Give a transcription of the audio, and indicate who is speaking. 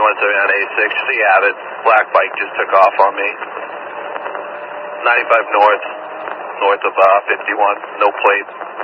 Speaker 1: 2170 on A6. So you have it. Black bike just took off on me. 95 north of 51. No plate.